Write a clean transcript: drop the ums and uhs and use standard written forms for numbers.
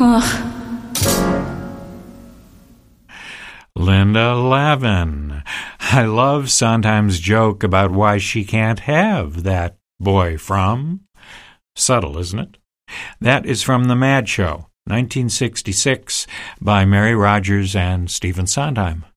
Linda Lavin. I love Sondheim's joke about why she can't have that boy from. Subtle, isn't it? That is from The Mad Show, 1966, by Mary Rodgers and Stephen Sondheim.